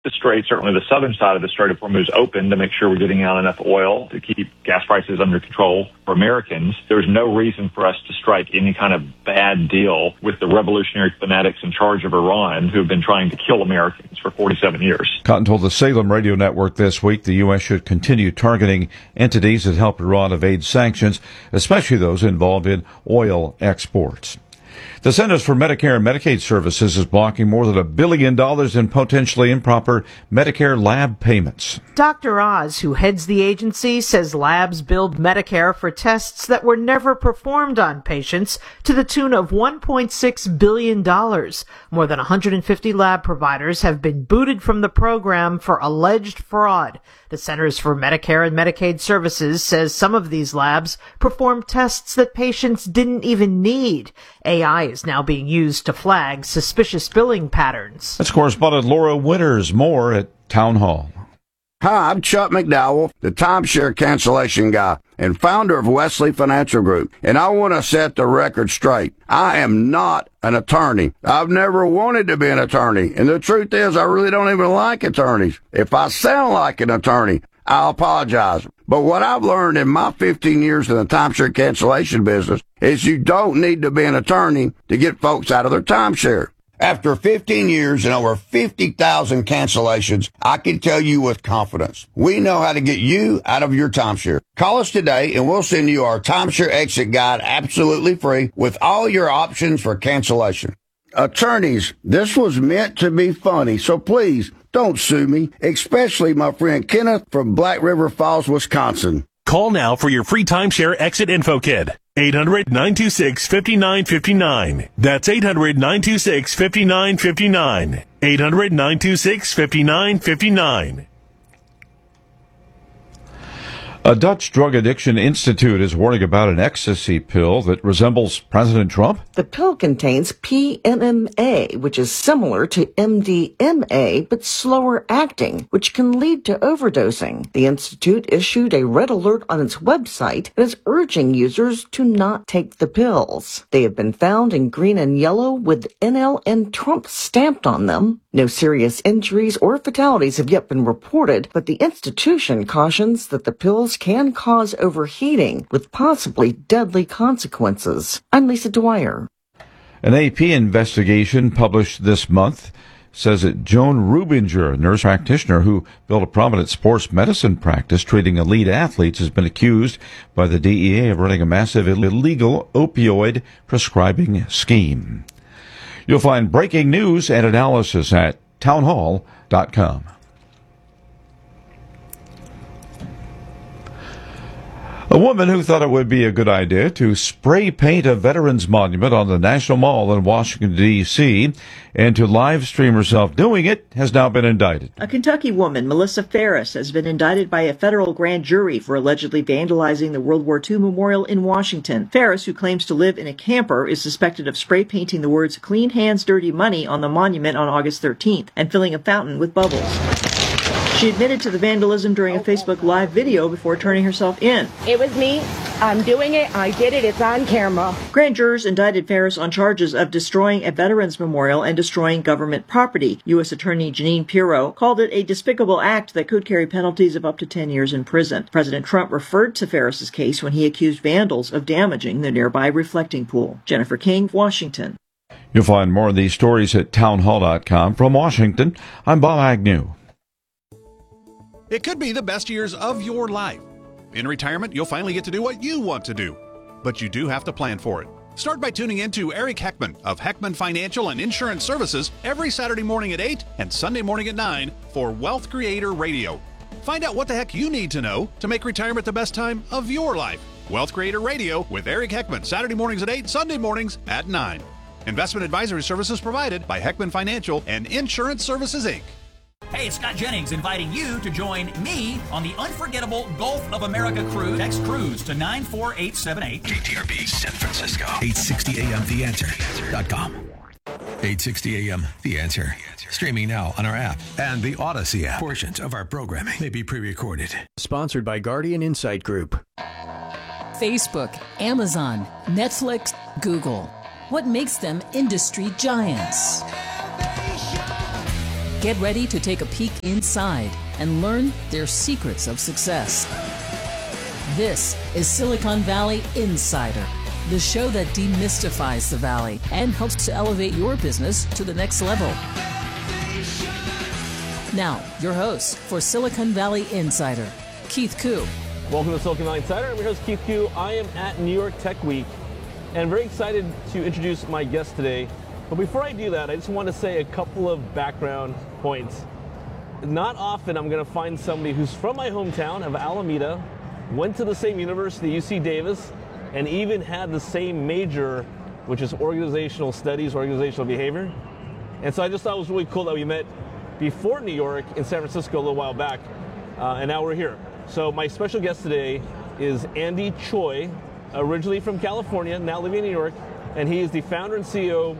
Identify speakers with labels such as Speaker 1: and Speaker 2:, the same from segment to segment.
Speaker 1: the strait, certainly the southern side of the Strait of Hormuz, open to make sure we're getting out enough oil to keep gas prices under control for Americans. There's no reason for us to strike any kind of bad deal with the revolutionary fanatics in charge of Iran who have been trying to kill Americans for 47 years.
Speaker 2: Cotton told the Salem Radio Network this week the U.S. should continue targeting entities that help Iran evade sanctions, especially those involved in oil exports. The Centers for Medicare and Medicaid Services is blocking more than $1 billion in potentially improper Medicare lab payments.
Speaker 3: Dr. Oz, who heads the agency, says labs billed Medicare for tests that were never performed on patients to the tune of $1.6 billion. More than 150 lab providers have been booted from the program for alleged fraud. The Centers for Medicare and Medicaid Services says some of these labs perform tests that patients didn't even need. AI is now being used to flag suspicious billing patterns.
Speaker 2: That's correspondent Laura Winters. More at Town Hall.
Speaker 4: Hi, I'm Chuck McDowell, the timeshare cancellation guy and founder of Wesley Financial Group, and I want to set the record straight. I am not an attorney. I've never wanted to be an attorney, and the truth is I really don't even like attorneys. If I sound like an attorney, I apologize. But what I've learned in my 15 years in the timeshare cancellation business is you don't need to be an attorney to get folks out of their timeshare. After 15 years and over 50,000 cancellations, I can tell you with confidence, we know how to get you out of your timeshare. Call us today and we'll send you our timeshare exit guide absolutely free with all your options for cancellation. Attorneys, this was meant to be funny, so please don't sue me, especially my friend Kenneth from Black River Falls, Wisconsin.
Speaker 5: Call now for your free timeshare exit info kit. 800-926-5959. That's 800-926-5959. 800-926-5959.
Speaker 2: A Dutch drug addiction institute is warning about an ecstasy pill that resembles President Trump.
Speaker 6: The pill contains PMMA, which is similar to MDMA, but slower acting, which can lead to overdosing. The institute issued a red alert on its website and is urging users to not take the pills. They have been found in green and yellow with NL and Trump stamped on them. No serious injuries or fatalities have yet been reported, but the institution cautions that the pills can cause overheating with possibly deadly consequences. I'm Lisa Dwyer.
Speaker 2: An AP investigation published this month says that Joan Rubinger, a nurse practitioner who built a prominent sports medicine practice treating elite athletes, has been accused by the DEA of running a massive illegal opioid prescribing scheme. You'll find breaking news and analysis at townhall.com. A woman who thought it would be a good idea to spray paint a veterans monument on the National Mall in Washington, D.C., and to live stream herself doing it has now been indicted.
Speaker 7: A Kentucky woman, Melissa Ferris, has been indicted by a federal grand jury for allegedly vandalizing the World War II memorial in Washington. Ferris, who claims to live in a camper, is suspected of spray painting the words "Clean Hands, Dirty Money" on the monument on August 13th and filling a fountain with bubbles. She admitted to the vandalism during a Facebook Live video before turning herself in.
Speaker 8: It was me. I'm doing it. I did it. It's on camera.
Speaker 7: Grand jurors indicted Ferris on charges of destroying a veterans memorial and destroying government property. U.S. Attorney Jeanine Pirro called it a despicable act that could carry penalties of up to 10 years in prison. President Trump referred to Ferris's case when he accused vandals of damaging the nearby reflecting pool. Jennifer King, Washington.
Speaker 2: You'll find more of these stories at townhall.com. From Washington, I'm Bob Agnew.
Speaker 9: It could be the best years of your life. In retirement, you'll finally get to do what you want to do. But you do have to plan for it. Start by tuning in to Eric Heckman of Heckman Financial and Insurance Services every Saturday morning at 8 and Sunday morning at 9 for Wealth Creator Radio. Find out what the heck you need to know to make retirement the best time of your life. Wealth Creator Radio with Eric Heckman, Saturday mornings at 8, Sunday mornings at 9. Investment advisory services provided by Heckman Financial and Insurance Services, Inc.
Speaker 10: Hey, it's Scott Jennings inviting you to join me on the unforgettable Gulf of America cruise. Text cruise to 94878.
Speaker 11: KTRB San Francisco. 860 AM The Answer.com. 860 AM The Answer. Streaming now on our app and the Odyssey app. Portions of our programming may be pre-recorded.
Speaker 12: Sponsored by Guardian Insight Group.
Speaker 13: Facebook, Amazon, Netflix, Google. What makes them industry giants? Get ready to take a peek inside and learn their secrets of success. This is Silicon Valley Insider, the show that demystifies the Valley and helps to elevate your business to the next level. Now, your host for Silicon Valley Insider, Keith Koo.
Speaker 14: Welcome to Silicon Valley Insider. I'm your host, Keith Koo. I am at New York Tech Week and very excited to introduce my guest today. But before I do that, I just want to say a couple of background points. Not often I'm going to find somebody who's from my hometown of Alameda, went to the same university, UC Davis, and even had the same major, which is organizational studies, organizational behavior. And so I just thought it was really cool that we met before New York in San Francisco a little while back, and now we're here. So my special guest today is Andy Choi, originally from California, now living in New York, and he is the founder and CEO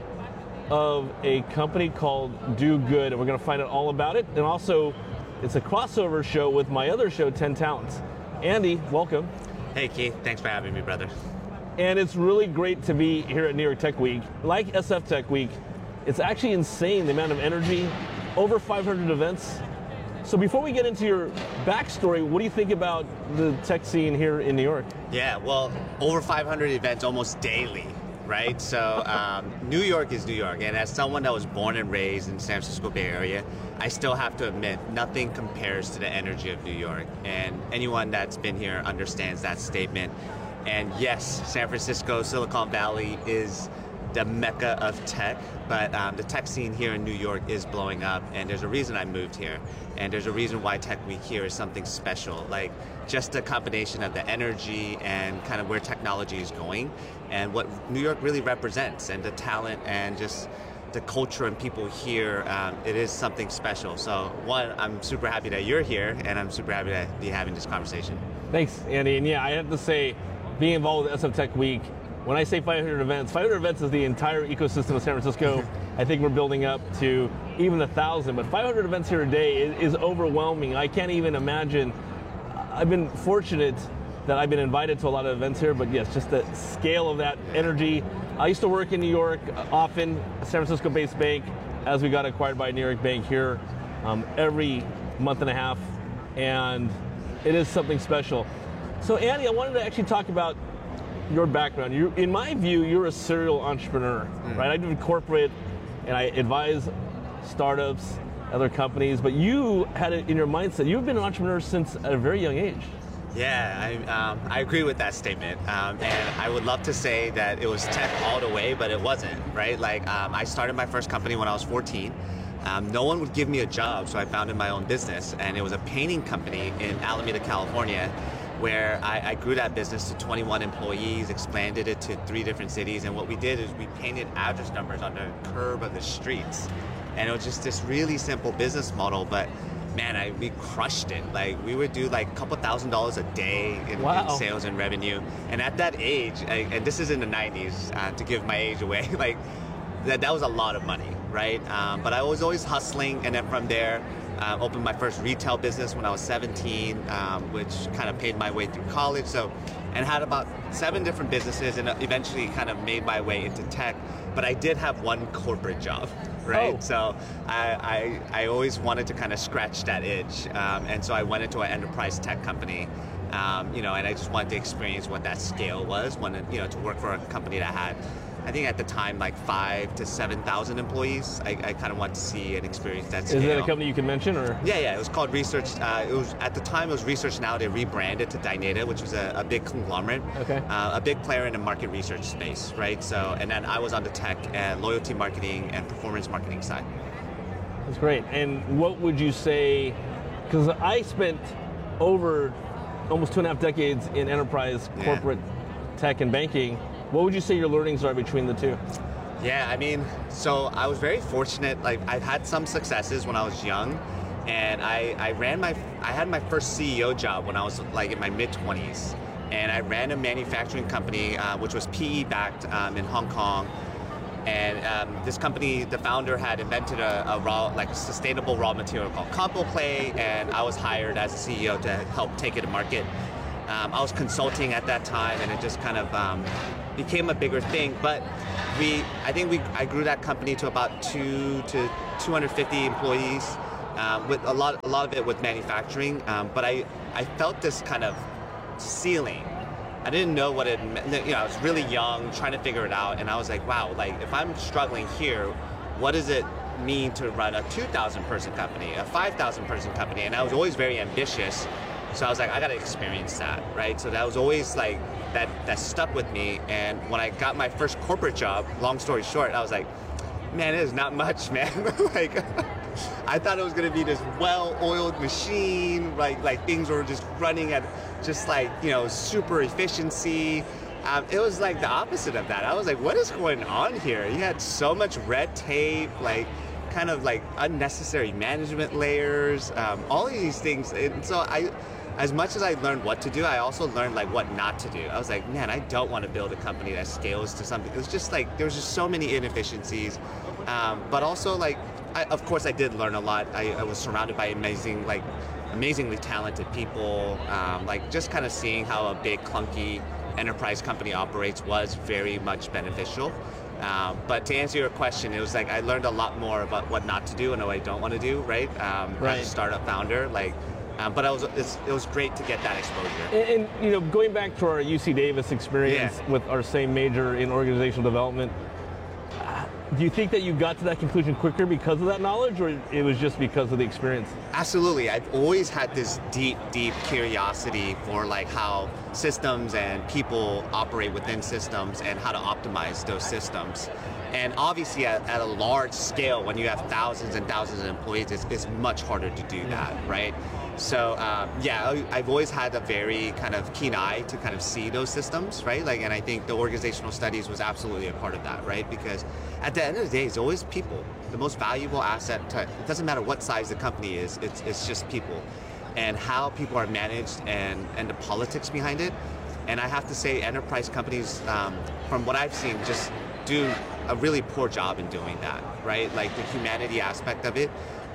Speaker 14: of a company called Do Good, and we're going to find out all about it. And also, it's a crossover show with my other show, 10 Talents. Andy, welcome.
Speaker 15: Hey, Keith. Thanks for having me, brother.
Speaker 14: And it's really great to be here at New York Tech Week. Like SF Tech Week, it's actually insane, the amount of energy, over 500 events. So before we get into your backstory, what do you think about the tech scene here in New York?
Speaker 15: Yeah, well, over 500 events almost daily. Right? So New York is New York. And as someone that was born and raised in the San Francisco Bay Area, I still have to admit nothing compares to the energy of New York. And anyone that's been here understands that statement. And yes, San Francisco, Silicon Valley is the mecca of tech, but the tech scene here in New York is blowing up, and there's a reason I moved here, and there's a reason why Tech Week here is something special, like just the combination of the energy and kind of where technology is going, and what New York really represents, and the talent and just the culture and people here. It is something special. So one, I'm super happy that you're here, and I'm super happy to be having this conversation.
Speaker 14: Thanks, Andy. And yeah, I have to say, being involved with SF Tech Week, when I say 500 events is the entire ecosystem of San Francisco. I think we're building up to even 1,000, but 500 events here a day is overwhelming. I can't even imagine. I've been fortunate that I've been invited to a lot of events here, but yes, just the scale of that energy. I used to work in New York often, a San Francisco-based bank, as we got acquired by New York Bank here every month and a half, and it is something special. So Andy, I wanted to actually talk about your background. In my view, you're a serial entrepreneur, right? I do corporate and I advise startups, other companies, but you had it in your mindset. You've been an entrepreneur since a very young age.
Speaker 15: Yeah, I agree with that statement. And I would love to say that it was tech all the way, but it wasn't, right? Like, I started my first company when I was 14. No one would give me a job, so I founded my own business, and it was a painting company in Alameda, California, where I grew that business to 21 employees, expanded it to 3 different cities, and what we did is we painted address numbers on the curb of the streets. And it was just this really simple business model, but man, we crushed it. Like, we would do like a couple $1,000s a day in sales and revenue. And at that age, and this is in the 90s, to give my age away, like that was a lot of money, right? But I was always hustling, and then from there, opened my first retail business when I was 17, which kind of paid my way through college. And had about 7 different businesses, and eventually kind of made my way into tech. But I did have one corporate job, right? Oh. So I always wanted to kind of scratch that itch. And so I went into an enterprise tech company, and I just wanted to experience what that scale was, to work for a company that had, I think at the time, like 5,000 to 7,000 employees. I kind of want to see and experience that scale.
Speaker 14: Is it a company you can mention, or?
Speaker 15: Yeah. It was called Research. At the time, it was Research Now. They rebranded to Dynata, which was a big conglomerate. Okay. A big player in the market research space, right? So, and then I was on the tech and loyalty marketing and performance marketing side.
Speaker 14: That's great. And what would you say? Because I spent over almost 2.5 decades in enterprise, corporate tech, and banking. What would you say your learnings are between the two?
Speaker 15: Yeah, I mean, so I was very fortunate. Like, I've had some successes when I was young, and I had my first CEO job when I was like in my mid-20s, and I ran a manufacturing company which was PE backed in Hong Kong. And this company, the founder had invented a sustainable raw material called CompoClay, and I was hired as a CEO to help take it to market. I was consulting at that time, and it just kind of became a bigger thing. But I grew that company to about 200 to 250 employees, with a lot of it with manufacturing. But I felt this kind of ceiling. I didn't know what it meant. I was really young, trying to figure it out, and I was like, wow, like if I'm struggling here, what does it mean to run a 2,000 person company, a 5,000 person company? And I was always very ambitious, so I was like, I gotta experience that, right? So that was always like that stuck with me. And when I got my first corporate job, long story short, I was like, man, it is not much, man. Like I thought it was gonna be this well-oiled machine, like things were just running at just like, super efficiency. It was like the opposite of that. I was like, what is going on here? You had so much red tape, like kind of like unnecessary management layers, all of these things. And so as much as I learned what to do, I also learned like what not to do. I was like, man, I don't want to build a company that scales to something. It was just like, there was just so many inefficiencies. But also like, of course I did learn a lot. I was surrounded by amazingly talented people. Like just kind of seeing how a big clunky enterprise company operates was very much beneficial. But to answer your question, it was like I learned a lot more about what not to do and what I don't want to do, right? As a startup founder, but it was great to get that exposure.
Speaker 14: And going back to our UC Davis experience with our same major in organizational development, do you think that you got to that conclusion quicker because of that knowledge, or it was just because of the experience?
Speaker 15: Absolutely. I've always had this deep curiosity for like how systems and people operate within systems and how to optimize those systems. And obviously at a large scale, when you have thousands and thousands of employees, it's much harder to do that, right? So I've always had a very kind of keen eye to kind of see those systems, right? And I think the organizational studies was absolutely a part of that, right? Because at the end of the day, it's always people. The most valuable asset, it doesn't matter what size the company is, it's just people. And how people are managed and the politics behind it. And I have to say enterprise companies, from what I've seen, just do a really poor job in doing that, right? Like the humanity aspect of it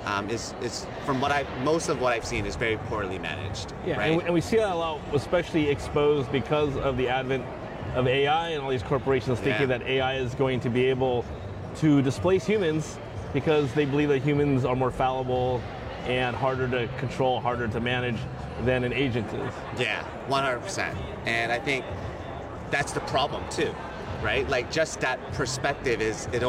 Speaker 15: is from most of what I've seen is very poorly managed.
Speaker 14: Yeah,
Speaker 15: right?
Speaker 14: and we see that a lot, especially exposed because of the advent of AI and all these corporations thinking that AI is going to be able to displace humans because they believe that humans are more fallible and harder to control, harder to manage than an agent is.
Speaker 15: Yeah, 100%. And I think that's the problem too, right? Like just that perspective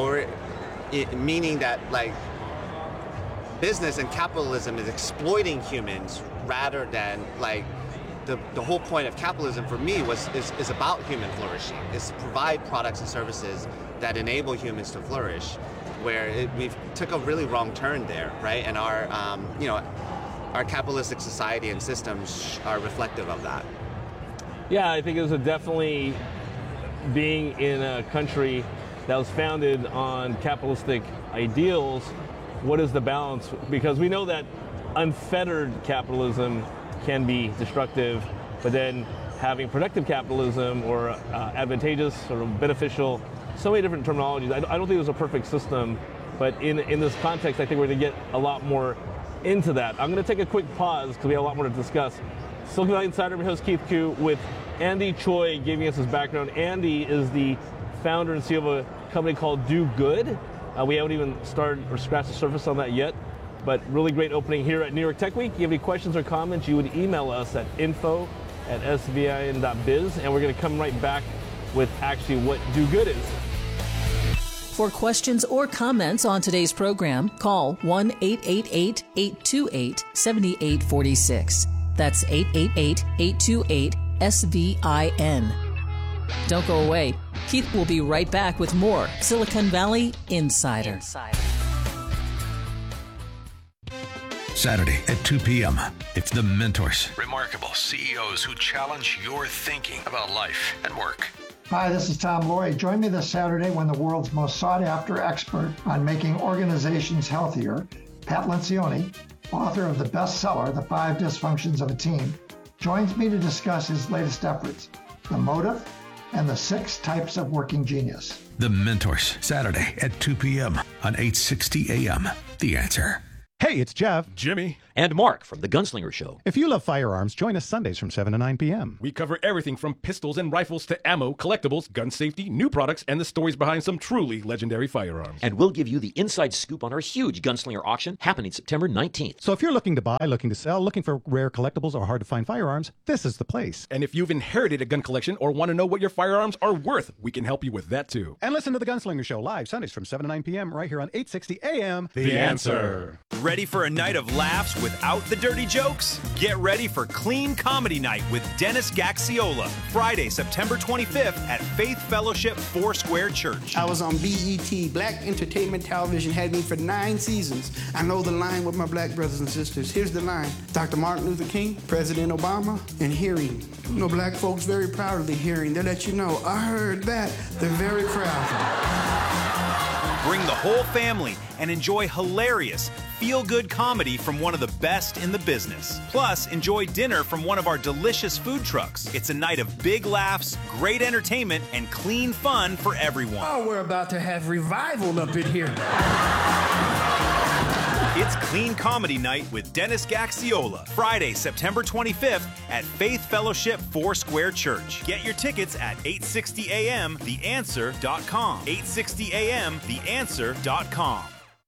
Speaker 15: meaning that like business and capitalism is exploiting humans rather than like the whole point of capitalism for me is about human flourishing. Is to provide products and services that enable humans to flourish, where we took a really wrong turn there, right? And our capitalistic society and systems are reflective of that.
Speaker 14: Yeah, I think it was definitely being in a country that was founded on capitalistic ideals. What is the balance? Because we know that unfettered capitalism can be destructive, but then having productive capitalism or advantageous or beneficial, so many different terminologies. I don't think there's a perfect system, but in this context, I think we're going to get a lot more into that. I'm going to take a quick pause because we have a lot more to discuss. Silicon Valley Insider, I'm your host Keith Koo with Andy Choi giving us his background. Andy is the founder and CEO of a company called Do Good. We haven't even started or scratched the surface on that yet, but really great opening here at New York Tech Week. If you have any questions or comments, you would email us at info@svin.biz, and we're going to come right back with actually what Do Good is.
Speaker 13: For questions or comments on today's program, call 1-888-828-7846. That's 888-828-SVIN. Don't go away. Keith will be right back with more Silicon Valley Insider.
Speaker 11: Saturday at 2 p.m. It's The Mentors. Remarkable CEOs who challenge your thinking about life and work.
Speaker 16: Hi, this is Tom Loy. Join me this Saturday when the world's most sought-after expert on making organizations healthier, Pat Lencioni, author of the bestseller, The 5 Dysfunctions of a Team, joins me to discuss his latest efforts, the motive, and the 6 types of working genius.
Speaker 11: The Mentors, Saturday at 2 p.m. on 860 a.m. The Answer.
Speaker 17: Hey, Hey, it's Jeff,
Speaker 18: Jimmy,
Speaker 19: and Mark from The Gunslinger Show.
Speaker 17: If you love firearms, join us Sundays from 7 to 9 p.m.
Speaker 18: We cover everything from pistols and rifles to ammo, collectibles, gun safety, new products, and the stories behind some truly legendary firearms.
Speaker 19: And we'll give you the inside scoop on our huge Gunslinger auction happening September 19th.
Speaker 17: So if you're looking to buy, looking to sell, looking for rare collectibles or hard-to-find firearms, this is the place.
Speaker 18: And if you've inherited a gun collection or want to know what your firearms are worth, we can help you with that too.
Speaker 17: And listen to The Gunslinger Show live Sundays from 7 to 9 p.m. right here on 860 AM.
Speaker 18: The Answer.
Speaker 20: Ready for a night of laughs without the dirty jokes? Get ready for Clean Comedy Night with Dennis Gaxiola, Friday, September 25th at Faith Fellowship Foursquare Church.
Speaker 21: I was on BET, Black Entertainment Television, had me for 9 seasons. I know the line with my black brothers and sisters. Here's the line. Dr. Martin Luther King, President Obama, and hearing. You know, black folks very proud of the hearing. They let you know, I heard that. They're very proud.
Speaker 20: Bring the whole family and enjoy hilarious, feel-good comedy from one of the best in the business. Plus, enjoy dinner from one of our delicious food trucks. It's a night of big laughs, great entertainment, and clean fun for everyone.
Speaker 21: Oh, we're about to have revival up in here.
Speaker 20: It's Clean Comedy Night with Dennis Gaxiola, Friday, September 25th at Faith Fellowship Foursquare Church. Get your tickets at 860amtheanswer.com. 860amtheanswer.com.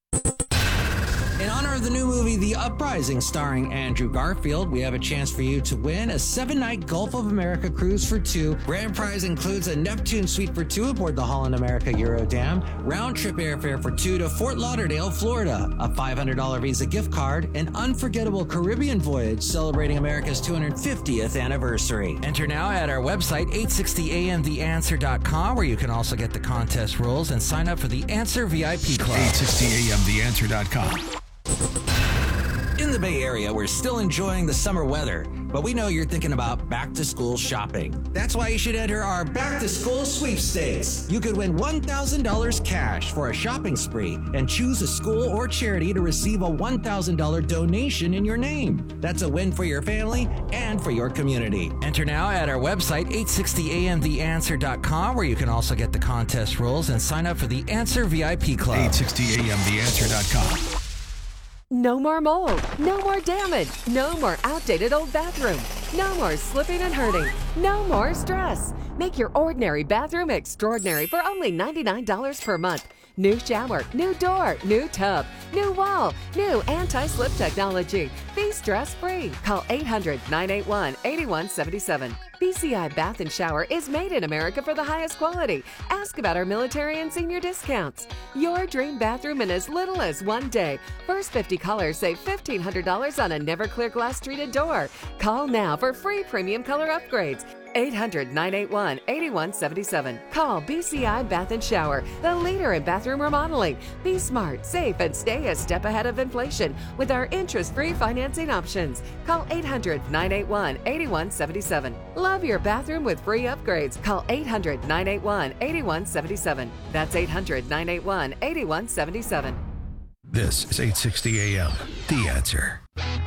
Speaker 22: In honor of the new movie The Uprising starring Andrew Garfield, we have a chance for you to win a 7-night Gulf of America cruise for 2. Grand prize includes a Neptune suite for 2 aboard the Holland America Eurodam, round-trip airfare for 2 to Fort Lauderdale, Florida, a $500 Visa gift card, an unforgettable Caribbean voyage celebrating America's 250th anniversary. Enter now at our website, 860amtheanswer.com, where you can also get the contest rules and sign up for the Answer VIP Club.
Speaker 11: 860amtheanswer.com.
Speaker 22: In the Bay Area, we're still enjoying the summer weather, but we know you're thinking about back-to-school shopping. That's why you should enter our back-to-school sweepstakes. You could win $1,000 cash for a shopping spree and choose a school or charity to receive a $1,000 donation in your name. That's a win for your family and for your community. Enter now at our website, 860amtheanswer.com, where you can also get the contest rules and sign up for the Answer VIP Club.
Speaker 11: 860amtheanswer.com.
Speaker 23: No more mold, no more damage, no more outdated old bathroom, no more slipping and hurting, no more stress. Make your ordinary bathroom extraordinary for only $99 per month. New shower, new door, new tub, new wall, new anti-slip technology. Be stress-free. Call 800-981-8177. BCI Bath & Shower is made in America for the highest quality. Ask about our military and senior discounts. Your dream bathroom in as little as 1 day. First 50 callers save $1,500 on a never clear glass treated door. Call now for free premium color upgrades. 800-981-8177. Call BCI Bath & Shower, the leader in bathroom remodeling. Be smart, safe, and stay a step ahead of inflation with our interest-free financing options. Call 800-981-8177. Love your bathroom with free upgrades. Call 800-981-8177. That's 800-981-8177.
Speaker 11: This is 860 AM. The Answer.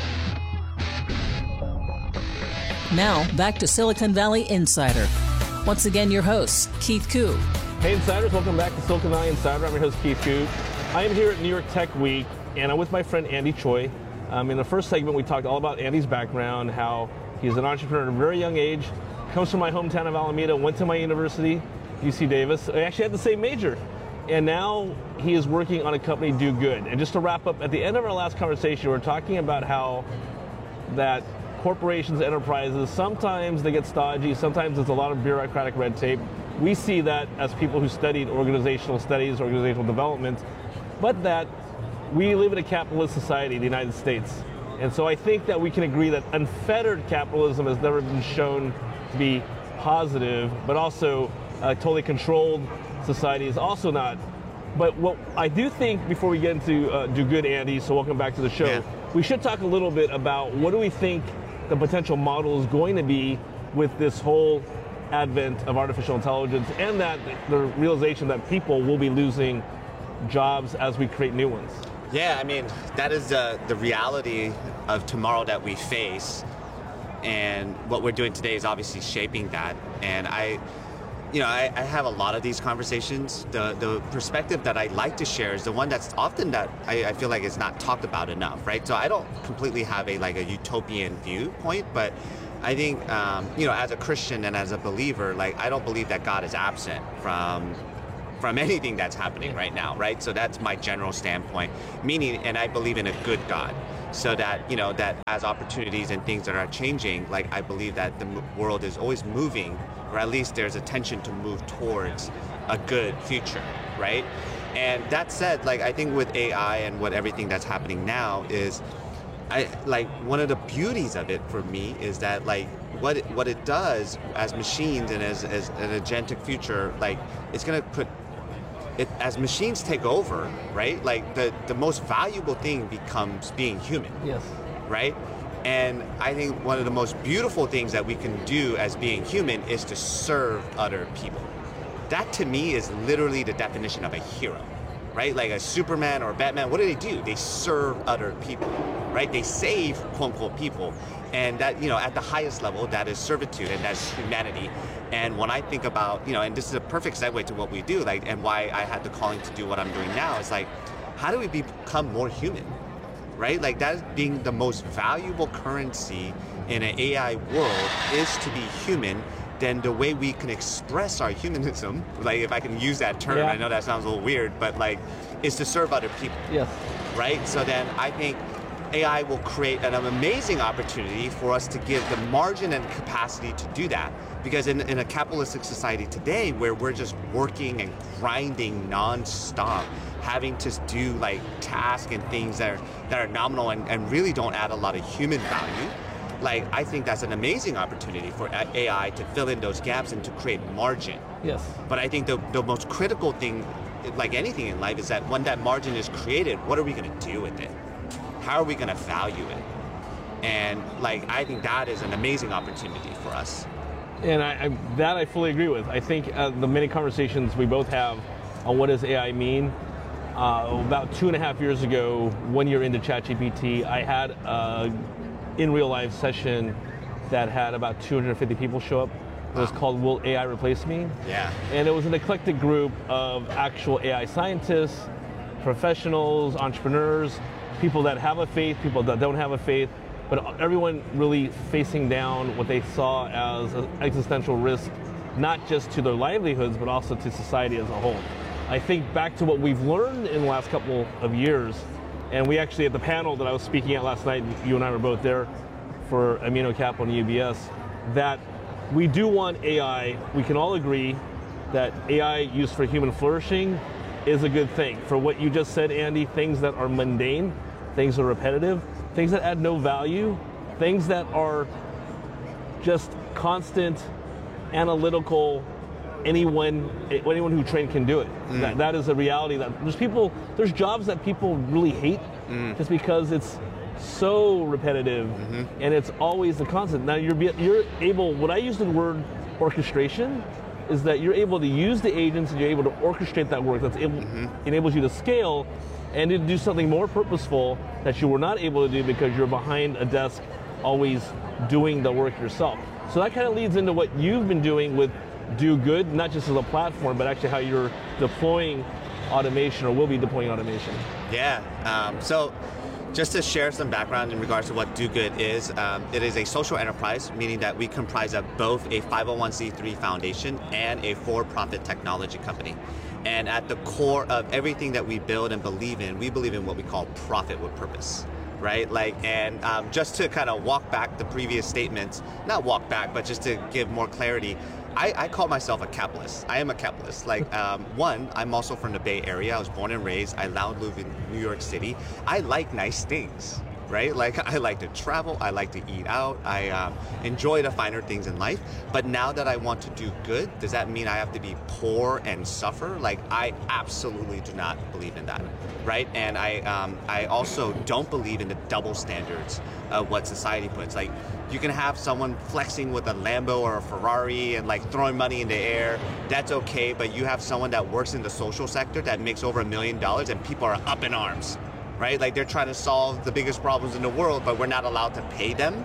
Speaker 13: Now, back to Silicon Valley Insider. Once again, your host, Keith Koo.
Speaker 14: Hey, Insiders, welcome back to Silicon Valley Insider. I'm your host, Keith Koo. I am here at New York Tech Week, and I'm with my friend Andy Choi. In the first segment, we talked all about Andy's background, how he's an entrepreneur at a very young age, comes from my hometown of Alameda, went to my university, UC Davis. I actually had the same major. And now he is working on a company, Do Good. And just to wrap up, at the end of our last conversation, we were talking about how that corporations, enterprises, sometimes they get stodgy, sometimes there's a lot of bureaucratic red tape. We see that as people who studied organizational studies, organizational development, but that we live in a capitalist society in the United States. And so I think that we can agree that unfettered capitalism has never been shown to be positive, but also a totally controlled society is also not. But what I do think, before we get into Do Good, Andy, so welcome back to the show, we should talk a little bit about what do we think the potential model is going to be with this whole advent of artificial intelligence, and that the realization that people will be losing jobs as we create new ones.
Speaker 15: Yeah, I mean, that is the reality of tomorrow that we face, and what we're doing today is obviously shaping that. And I have a lot of these conversations. The perspective that I like to share is the one that's often that I feel like is not talked about enough, right? So I don't completely have a utopian viewpoint, but I think, as a Christian and as a believer, like, I don't believe that God is absent from anything that's happening right now, right? So that's my general standpoint, meaning, and I believe in a good God. So that, that as opportunities and things that are changing, like, I believe that the world is always moving, or at least there's a tension to move towards a good future, right? And that said, like, I think with AI and everything that's happening now is, one of the beauties of it for me is that, like, what it does as machines and as an agentic future, like, it's going to put it, as machines take over, right? Like, the most valuable thing becomes being human.
Speaker 14: Yes.
Speaker 15: Right? And I think one of the most beautiful things that we can do as being human is to serve other people. That, to me, is literally the definition of a hero, right? Like a Superman or Batman, what do? They serve other people, right? They save, quote unquote, people. And that, at the highest level, that is servitude and that's humanity. And when I think about, and this is a perfect segue to what we do, like, and why I had the calling to do what I'm doing now, is like, how do we become more human, right? Like, that being the most valuable currency in an AI world is to be human. Then the way we can express our humanism, like, if I can use that term, I know that sounds a little weird, but like, is to serve other people.
Speaker 14: Yes.
Speaker 15: Right? So then I think AI will create an amazing opportunity for us to give the margin and capacity to do that. Because in a capitalistic society today, where we're just working and grinding nonstop, having to do like tasks and things that are nominal and really don't add a lot of human value, like, I think that's an amazing opportunity for AI to fill in those gaps and to create margin.
Speaker 14: Yes.
Speaker 15: But I think the most critical thing, like anything in life, is that when that margin is created, what are we going to do with it? How are we going to value it? And like, I think that is an amazing opportunity for us.
Speaker 14: And I fully agree with. I think the many conversations we both have on what does AI mean. About 2.5 years ago, 1 year into ChatGPT, I had in real life session that had about 250 people show up. It was called Will AI Replace Me?
Speaker 15: Yeah.
Speaker 14: And it was an eclectic group of actual AI scientists, professionals, entrepreneurs, people that have a faith, people that don't have a faith, but everyone really facing down what they saw as an existential risk, not just to their livelihoods, but also to society as a whole. I think back to what we've learned in the last couple of years, and we actually, at the panel that I was speaking at last night, you and I were both there for Amino Capital and UBS, that we do want AI. We can all agree that AI used for human flourishing is a good thing. For what you just said, Andy, things that are mundane, things that are repetitive, things that add no value, things that are just constant, analytical, anyone who trained can do it. That is a reality. That there's jobs that people really hate just because it's so repetitive and it's always the constant. Now you're able, when I use the word orchestration, is that you're able to use the agents and you're able to orchestrate that work that's enables you to scale and to do something more purposeful that you were not able to do because you're behind a desk always doing the work yourself. So that kind of leads into what you've been doing with Do Good, not just as a platform, but actually how you're deploying automation or will be deploying automation.
Speaker 15: Yeah, so just to share some background in regards to what Do Good is, it is a social enterprise, meaning that we comprise of both a 501c3 foundation and a for-profit technology company. And at the core of everything that we build and believe in, we believe in what we call profit with purpose, right? Like, and just to kind of walk back the previous statements, not walk back, but just to give more clarity, I call myself a capitalist. I am a capitalist. Like, one, I'm also from the Bay Area. I was born and raised. I now live in New York City. I like nice things, right? Like, I like to travel. I like to eat out. I enjoy the finer things in life. But now that I want to do good, does that mean I have to be poor and suffer? Like, I absolutely do not believe in that, right? And I also don't believe in the double standards of what society puts. Like, you can have someone flexing with a Lambo or a Ferrari and like throwing money in the air. That's okay, but you have someone that works in the social sector that makes over $1 million and people are up in arms, right? Like, they're trying to solve the biggest problems in the world, but we're not allowed to pay them.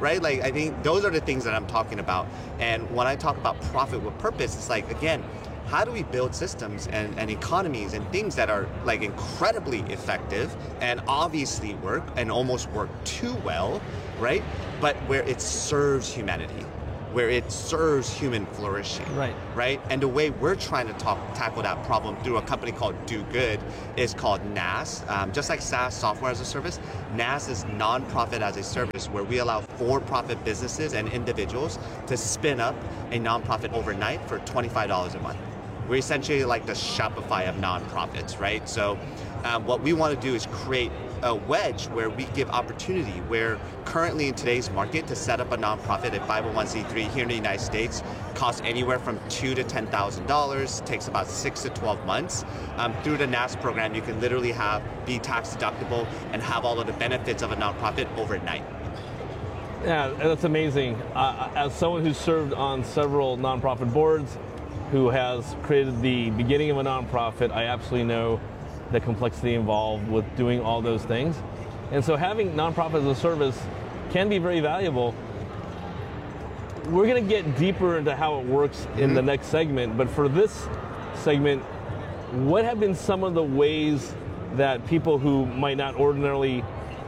Speaker 15: right? Like, I think those are the things that I'm talking about. And when I talk about profit with purpose, it's like, again, how do we build systems and economies and things that are like incredibly effective and obviously work and almost work too well, right? But where it serves humanity, where it serves human flourishing, right? And the way we're trying to tackle that problem through a company called Do Good is called NAS. Just like SaaS, software as a service, NAS is nonprofit as a service, where we allow for-profit businesses and individuals to spin up a nonprofit overnight for $25 a month. We're essentially like the Shopify of nonprofits, right? So what we want to do is create a wedge where we give opportunity, where currently in today's market to set up a nonprofit at 501c3 here in the United States costs anywhere from $2,000 to $10,000, takes about 6 to 12 months. Through the NAS program, you can literally be tax deductible and have all of the benefits of a nonprofit overnight.
Speaker 14: Yeah, that's amazing. As someone who's served on several nonprofit boards, who has created the beginning of a nonprofit, I absolutely know the complexity involved with doing all those things. And so having nonprofit as a service can be very valuable. We're going to get deeper into how it works in the next segment, but for this segment, what have been some of the ways that people who might not ordinarily,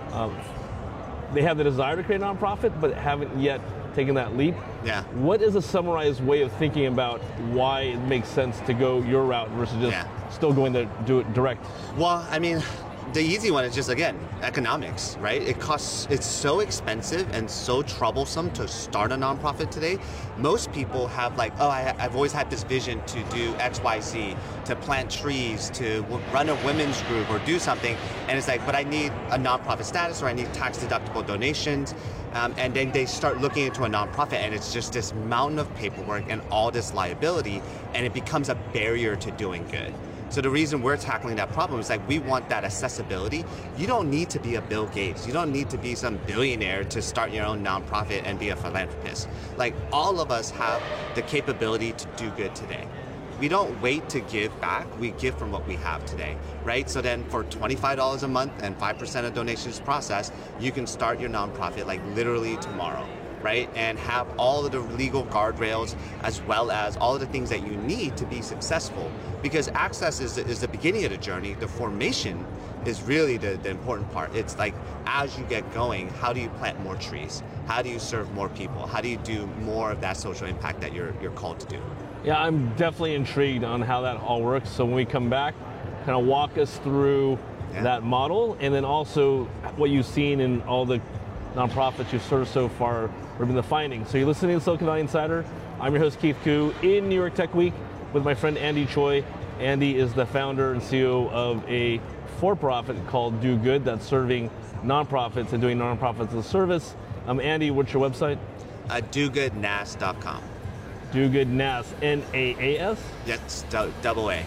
Speaker 14: they have the desire to create a nonprofit, but haven't yet taken that leap?
Speaker 15: Yeah.
Speaker 14: What is a summarized way of thinking about why it makes sense to go your route versus just still going to do it direct?
Speaker 15: Well, I mean, the easy one is just, again, economics, right? It's so expensive and so troublesome to start a nonprofit today. Most people have like, oh, I've always had this vision to do X, Y, Z, to plant trees, to run a women's group or do something. And it's like, but I need a nonprofit status, or I need tax deductible donations. And then they start looking into a nonprofit, and it's just this mountain of paperwork and all this liability, and it becomes a barrier to doing good. So the reason we're tackling that problem is like, we want that accessibility. You don't need to be a Bill Gates. You don't need to be some billionaire to start your own nonprofit and be a philanthropist. Like, all of us have the capability to do good today. We don't wait to give back, we give from what we have today, right? So then for $25 a month and 5% of donations processed, you can start your nonprofit like literally tomorrow, right? And have all of the legal guardrails as well as all of the things that you need to be successful. Because access is the beginning of the journey. The formation is really the important part. It's like, as you get going, how do you plant more trees? How do you serve more people? How do you do more of that social impact that you're called to do?
Speaker 14: Yeah, I'm definitely intrigued on how that all works. So when we come back, kind of walk us through that model, and then also what you've seen in all the nonprofits you've served so far, or been the findings. So you're listening to Silicon Valley Insider. I'm your host, Keith Koo, in New York Tech Week with my friend Andy Choi. Andy is the founder and CEO of a for-profit called Do Good that's serving nonprofits and doing nonprofits as a service. Andy, what's your website?
Speaker 15: DoGoodNAS.com.
Speaker 14: Do Good NAS, N-A-A-S?
Speaker 15: Yes, double A.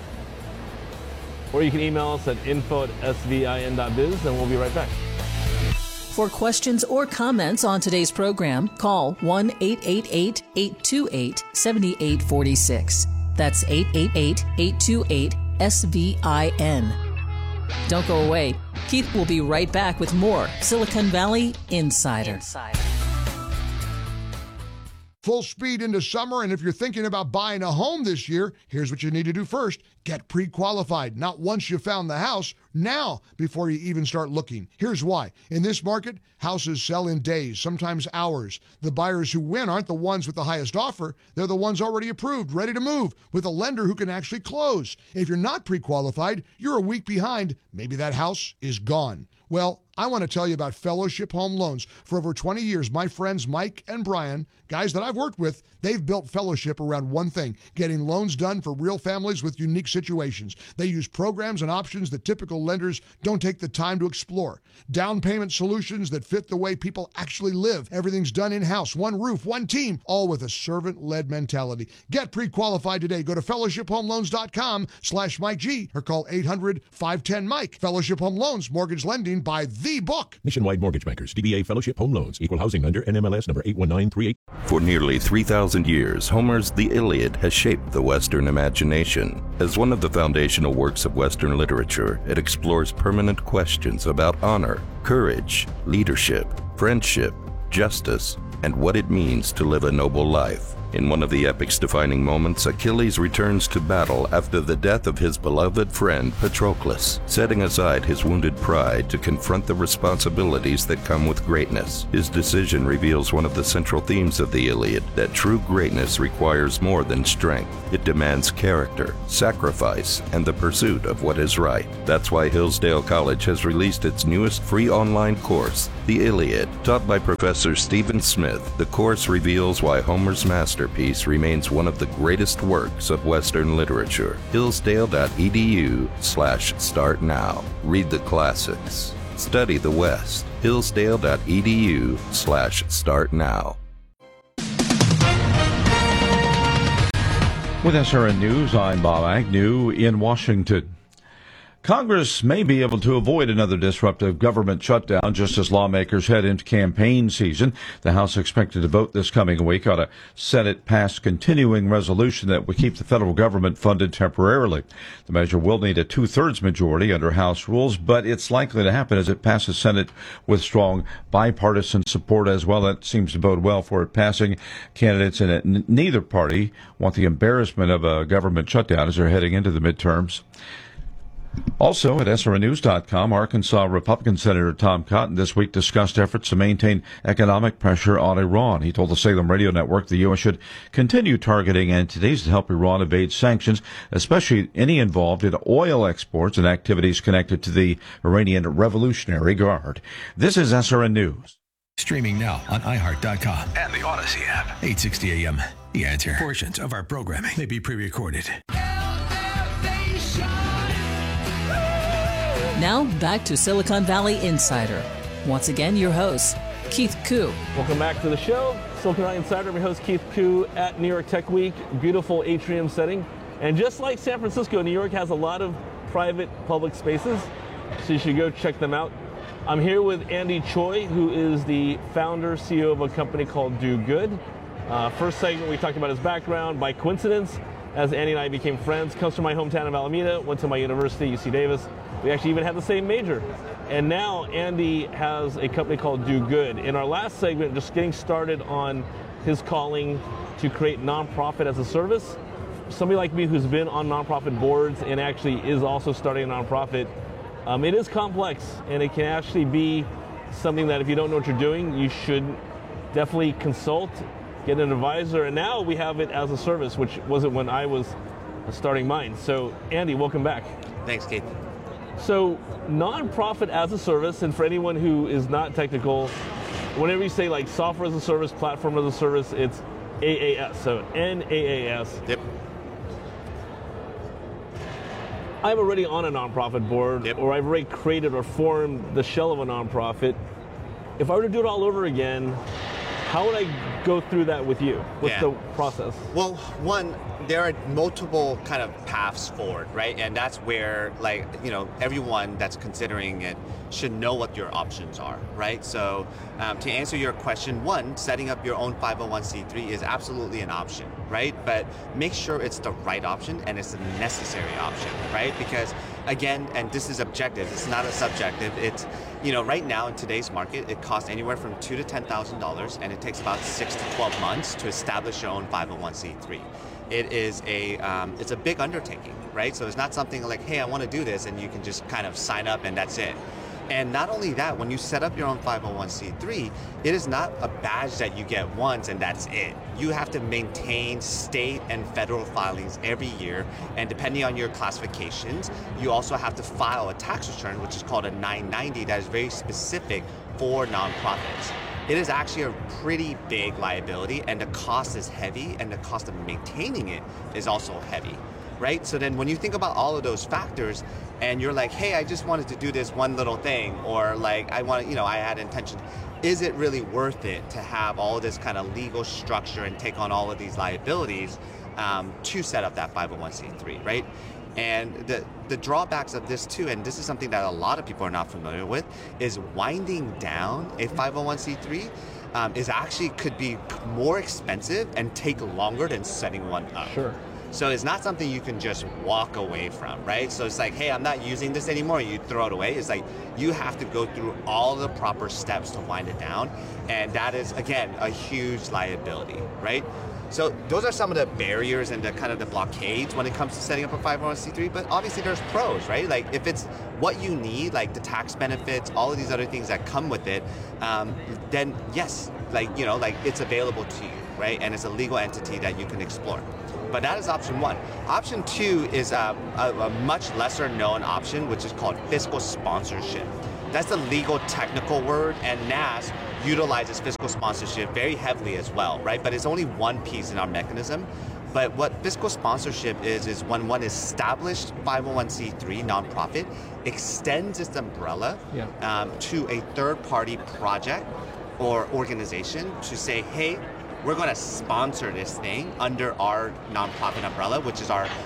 Speaker 14: Or you can email us at info@svin.biz, and we'll be right back.
Speaker 13: For questions or comments on today's program, call 1-888-828-7846. That's 888-828-SVIN. Don't go away. Keith will be right back with more Silicon Valley Insider.
Speaker 1: Full speed into summer, and if you're thinking about buying a home this year, here's what you need to do first. Get pre-qualified, not once you found the house, now before you even start looking. Here's why. In this market, houses sell in days, sometimes hours. The buyers who win aren't the ones with the highest offer. They're the ones already approved, ready to move, with a lender who can actually close. If you're not pre-qualified, you're a week behind. Maybe that house is gone. Well, I want to tell you about Fellowship Home Loans. For over 20 years, my friends Mike and Brian, guys that I've worked with, they've built Fellowship around one thing, getting loans done for real families with unique situations. They use programs and options that typical lenders don't take the time to explore. Down payment solutions that fit the way people actually live. Everything's done in-house, one roof, one team, all with a servant-led mentality. Get pre-qualified today. Go to fellowshiphomeloans.com/Mike G or call 800-510-MIKE. Fellowship Home Loans, mortgage lending by the book.
Speaker 3: Nationwide Mortgage Bankers, DBA Fellowship Home Loans, Equal Housing Lender, NMLS number 81938.
Speaker 4: For nearly 3,000 years, Homer's The Iliad has shaped the Western imagination. As one of the foundational works of Western literature, it explores permanent questions about honor, courage, leadership, friendship, justice, and what it means to live a noble life. In one of the epic's defining moments, Achilles returns to battle after the death of his beloved friend Patroclus, setting aside his wounded pride to confront the responsibilities that come with greatness. His decision reveals one of the central themes of the Iliad, that true greatness requires more than strength. It demands character, sacrifice, and the pursuit of what is right. That's why Hillsdale College has released its newest free online course, The Iliad. Taught by Professor Stephen Smith, the course reveals why Homer's masterpiece remains one of the greatest works of Western literature. Hillsdale.edu/start now. Read the classics. Study the West. Hillsdale.edu/start now.
Speaker 2: With SRN News, I'm Bob Agnew in Washington. Congress may be able to avoid another disruptive government shutdown just as lawmakers head into campaign season. The House expected to vote this coming week on a Senate-passed continuing resolution that would keep the federal government funded temporarily. The measure will need a two-thirds majority under House rules, but it's likely to happen as it passes Senate with strong bipartisan support as well. That seems to bode well for it passing. Candidates in neither party want the embarrassment of a government shutdown as they're heading into the midterms. Also at SRNnews.com, Arkansas Republican Senator Tom Cotton this week discussed efforts to maintain economic pressure on Iran. He told the Salem Radio Network the U.S. should continue targeting entities to help Iran evade sanctions, especially any involved in oil exports and activities connected to the Iranian Revolutionary Guard. This is SRN News.
Speaker 11: Streaming now on iHeart.com and the Odyssey app. 860 AM. The Answer. Portions of our programming may be pre-recorded.
Speaker 13: Now, back to Silicon Valley Insider. Once again, your host, Keith Koo.
Speaker 14: Welcome back to the show. Silicon Valley Insider, I'm your host, Keith Koo, at New York Tech Week. Beautiful atrium setting. And just like San Francisco, New York has a lot of private public spaces, so you should go check them out. I'm here with Andy Choi, who is the founder, CEO of a company called Do Good. First segment, we talked about his background. By coincidence, as Andy and I became friends, comes from my hometown of Alameda, went to my university, UC Davis. We actually even had the same major. And now Andy has a company called Do Good. In our last segment, just getting started on his calling to create nonprofit as a service. Somebody like me who's been on nonprofit boards and actually is also starting a nonprofit, it is complex, and it can actually be something that if you don't know what you're doing, you should definitely consult, get an advisor. And now we have it as a service, which wasn't when I was starting mine. So Andy, welcome back.
Speaker 15: Thanks, Keith.
Speaker 14: So nonprofit as a service, and for anyone who is not technical, whenever you say like software as a service, platform as a service, it's AAS, so NAAS.
Speaker 15: Yep.
Speaker 14: I'm already on a nonprofit board, or I've already created or formed the shell of a nonprofit. If I were to do it all over again, how would I go through that with you? What's the process?
Speaker 15: Well, one, there are multiple kind of paths forward, right? And that's where, like, you know, everyone that's considering it should know what your options are, right? So to answer your question, one, setting up your own 501c3 is absolutely an option, right? But make sure it's the right option and it's a necessary option, right? Because again, and this is objective, it's not a subjective, it's, you know, right now in today's market, it costs anywhere from $2,000 to $10,000, and it takes about 6 to 12 months to establish your own 501c3. It is it's a big undertaking, right? So it's not something like, hey, I want to do this, and you can just kind of sign up and that's it. And not only that, when you set up your own 501c3, it is not a badge that you get once and that's it. You have to maintain state and federal filings every year, and depending on your classifications, you also have to file a tax return, which is called a 990, that is very specific for nonprofits. It is actually a pretty big liability, and the cost is heavy, and the cost of maintaining it is also heavy, right? So then when you think about all of those factors, and you're like, hey, I just wanted to do this one little thing, or like, I want, you know, I had intention, is it really worth it to have all this kind of legal structure and take on all of these liabilities to set up that 501c3, right? And the drawbacks of this too, and this is something that a lot of people are not familiar with, is winding down a 501c3 is actually could be more expensive and take longer than setting one up.
Speaker 14: Sure.
Speaker 15: So it's not something you can just walk away from, right? So it's like, hey, I'm not using this anymore, you throw it away. It's like you have to go through all the proper steps to wind it down. And that is, again, a huge liability, right? So those are some of the barriers and the kind of the blockades when it comes to setting up a 501c3, but obviously there's pros, right? Like if it's what you need, like the tax benefits, all of these other things that come with it, then yes, like, you know, like it's available to you, right? And it's a legal entity that you can explore. But that is option one. Option two is a much lesser known option, which is called fiscal sponsorship. That's the legal technical word, and NAS utilizes fiscal sponsorship very heavily as well, right? But it's only one piece in our mechanism. But what fiscal sponsorship is when one established 501c3 nonprofit extends its umbrella to a third-party project or organization to say, hey, we're going to sponsor this thing under our nonprofit umbrella, which is our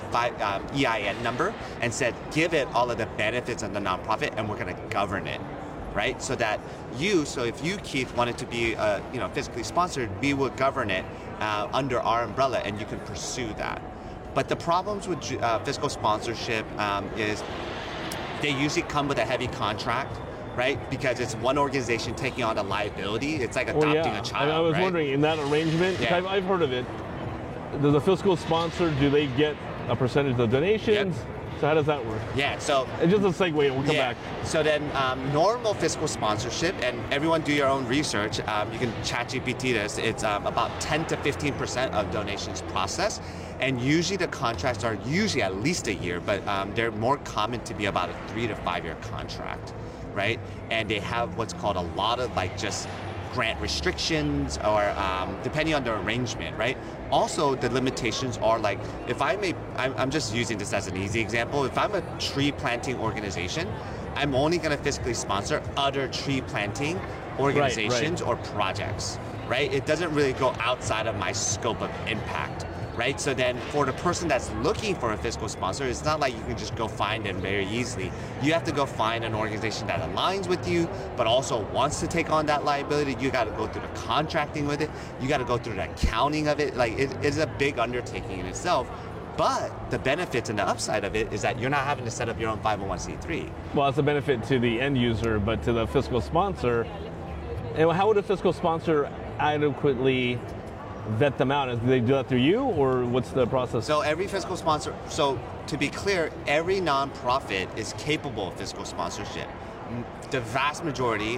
Speaker 15: EIN number, and said, give it all of the benefits of the nonprofit, and we're going to govern it, right? So that so if you, Keith, wanted to be, fiscally sponsored, we would govern it under our umbrella, and you can pursue that. But the problems with fiscal sponsorship is they usually come with a heavy contract, right? Because it's one organization taking on a liability. It's like adopting a child.
Speaker 14: I was wondering, in that arrangement, I've heard of it. Does a fiscal sponsor, do they get a percentage of the donations? Yep. So how does that work?
Speaker 15: Yeah, so...
Speaker 14: It's just a segue, we'll come back.
Speaker 15: So then normal fiscal sponsorship, and everyone do your own research, you can ChatGPT this, it's about 10 to 15% of donations processed. And usually the contracts are usually at least a year, but they're more common to be about a 3 to 5 year contract, right? And they have what's called a lot of like just grant restrictions or depending on the arrangement, right? Also, the limitations are like, if I'm just using this as an easy example, if I'm a tree planting organization, I'm only going to fiscally sponsor other tree planting organizations or projects, right? It doesn't really go outside of my scope of impact. Right? So then for the person that's looking for a fiscal sponsor, it's not like you can just go find them very easily. You have to go find an organization that aligns with you, but also wants to take on that liability. You got to go through the contracting with it. You got to go through the accounting of it. Like it is a big undertaking in itself. But the benefits and the upside of it is that you're not having to set up your own 501c3.
Speaker 14: Well, it's a benefit to the end user, but to the fiscal sponsor, and how would a fiscal sponsor adequately vet them out? Do they do that through you, or what's the process?
Speaker 15: So every fiscal sponsor, so to be clear, every nonprofit is capable of fiscal sponsorship. The vast majority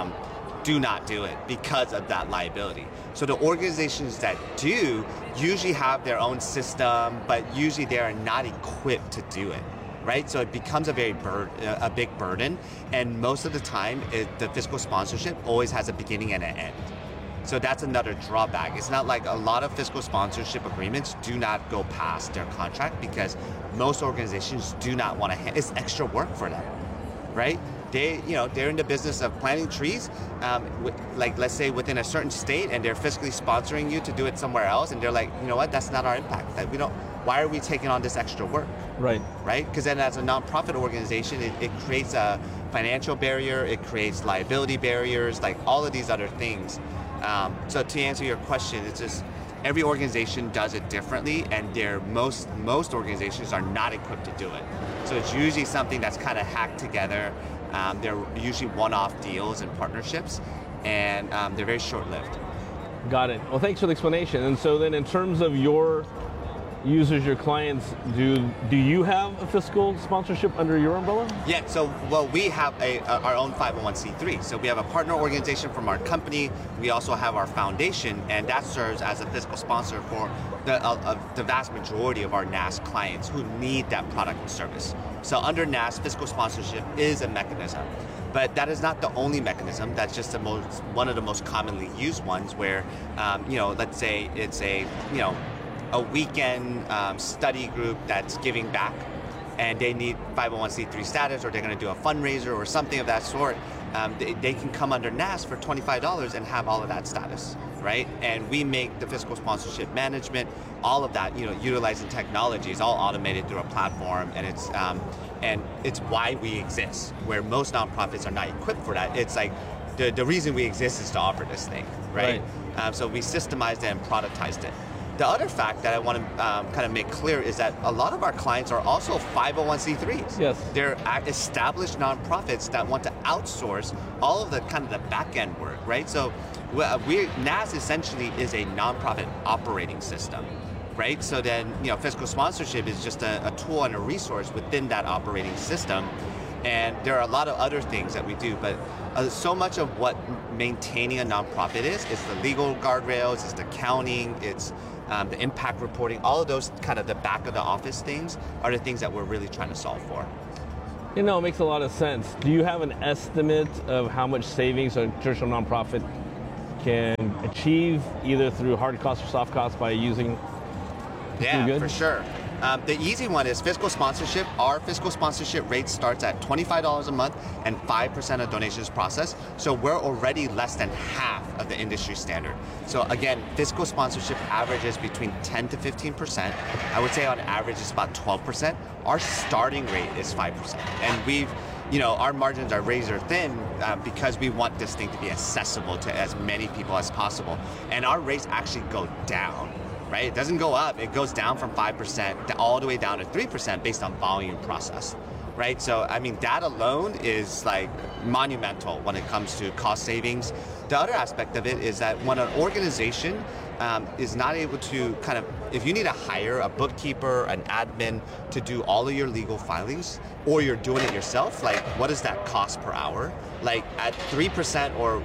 Speaker 15: do not do it because of that liability. So the organizations that do usually have their own system, but usually they are not equipped to do it. Right, so it becomes a big burden, and most of the time, the fiscal sponsorship always has a beginning and an end. So that's another drawback. It's not like a lot of fiscal sponsorship agreements do not go past their contract because most organizations do not want to. It's extra work for them, right? They're in the business of planting trees, like let's say within a certain state, and they're fiscally sponsoring you to do it somewhere else, and they're like, you know what? That's not our impact. Like, why are we taking on this extra work?
Speaker 14: Right.
Speaker 15: Right? Because then as a nonprofit organization, it creates a financial barrier, it creates liability barriers, like all of these other things. So to answer your question, it's just every organization does it differently, and most organizations are not equipped to do it. So it's usually something that's kind of hacked together. They're usually one-off deals and partnerships, and they're very short-lived.
Speaker 14: Got it. Well, thanks for the explanation. And so then in terms of your users, your clients, do you have a fiscal sponsorship under your umbrella?
Speaker 15: Yeah, so we have our own 501c3. So we have a partner organization from our company. We also have our foundation, and that serves as a fiscal sponsor for the vast majority of our NAS clients who need that product and service. So under NAS, fiscal sponsorship is a mechanism. But that is not the only mechanism. That's just one of the most commonly used ones where, let's say it's a weekend study group that's giving back, and they need 501c3 status, or they're going to do a fundraiser or something of that sort. They can come under NAS for $25 and have all of that status, right? And we make the fiscal sponsorship management, all of that, utilizing technology is all automated through a platform, and it's why we exist. Where most nonprofits are not equipped for that. It's like the reason we exist is to offer this thing, right? So we systemized it and productized it. The other fact that I want to kind of make clear is that a lot of our clients are also 501c3s.
Speaker 14: Yes.
Speaker 15: They're established nonprofits that want to outsource all of the kind of the back end work, right? So NAS essentially is a nonprofit operating system, right? So then, fiscal sponsorship is just a tool and a resource within that operating system. And there are a lot of other things that we do, but so much of what maintaining a nonprofit is the legal guardrails, it's the accounting, it's the impact reporting, all of those kind of the back of the office things are the things that we're really trying to solve for.
Speaker 14: It makes a lot of sense. Do you have an estimate of how much savings a traditional nonprofit can achieve either through hard costs or soft costs by using
Speaker 15: Yeah, for sure. The easy one is fiscal sponsorship. Our fiscal sponsorship rate starts at $25 a month and 5% of donations processed. So we're already less than half of the industry standard. So again, fiscal sponsorship averages between 10 to 15%. I would say on average it's about 12%. Our starting rate is 5%. And our margins are razor thin because we want this thing to be accessible to as many people as possible. And our rates actually go down. Right? It doesn't go up. It goes down from 5% all the way down to 3% based on volume processed. Right? So, that alone is like monumental when it comes to cost savings. The other aspect of it is that when an organization is not able to if you need to hire a bookkeeper, an admin to do all of your legal filings, or you're doing it yourself, what does that cost per hour? At 3% or,